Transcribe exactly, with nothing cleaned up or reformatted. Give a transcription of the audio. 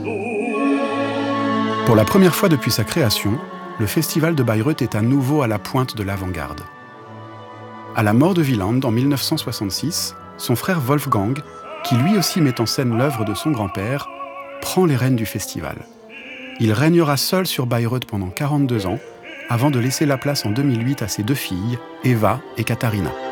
Pour la première fois depuis sa création, le festival de Bayreuth est à nouveau à la pointe de l'avant-garde. À la mort de Wieland en mille neuf cent soixante-six, son frère Wolfgang, qui lui aussi met en scène l'œuvre de son grand-père, prend les rênes du festival. Il régnera seul sur Bayreuth pendant quarante-deux ans, avant de laisser la place en deux mille huit à ses deux filles, Eva et Katharina.